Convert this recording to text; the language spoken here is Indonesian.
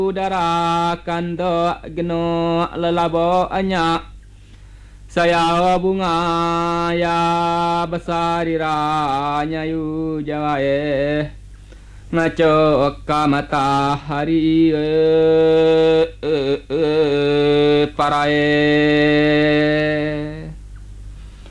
udara kando geno lelabo anya saya bunga ya besar iranya yu jawae ngaco ka matahari parae